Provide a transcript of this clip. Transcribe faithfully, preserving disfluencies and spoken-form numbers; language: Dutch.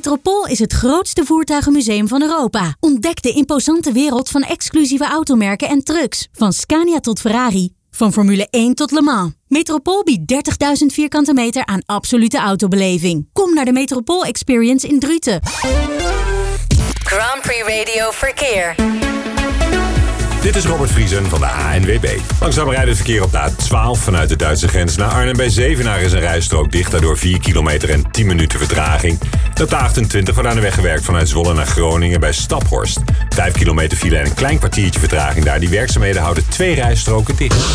Metropool is het grootste voertuigenmuseum van Europa. Ontdek de imposante wereld van exclusieve automerken en trucks. Van Scania tot Ferrari. Van Formule één tot Le Mans. Metropool biedt dertigduizend vierkante meter aan absolute autobeleving. Kom naar de Metropool Experience in Druten. Grand Prix Radio Verkeer. Dit is Robert Vriesen van de A N W B. Langzaam rijdt het verkeer op de A twaalf vanuit de Duitse grens naar Arnhem. Bij Zevenaar is een rijstrook dicht, daardoor vier kilometer en tien minuten vertraging. Op de achtentwintig wordt aan de weg gewerkt vanuit Zwolle naar Groningen bij Staphorst. vijf kilometer file en een klein kwartiertje vertraging daar. Die werkzaamheden houden twee rijstroken dicht.